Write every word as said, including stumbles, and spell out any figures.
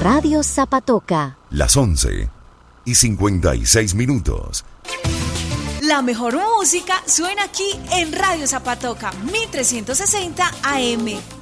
Radio Zapatoca. Las once y cincuenta y seis minutos. La mejor música suena aquí en Radio Zapatoca, mil trescientos sesenta A M.